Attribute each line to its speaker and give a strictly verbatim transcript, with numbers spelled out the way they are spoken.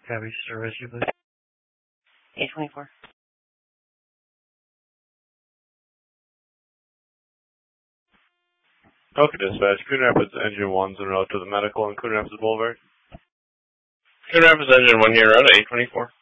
Speaker 1: Cabby service, you please.
Speaker 2: eight twenty-four.
Speaker 3: Okay, dispatch. Coon Rapids Engine one's en route to the medical on Coon Rapids Boulevard.
Speaker 4: Coon Rapids Engine one, you're out at eight twenty-four.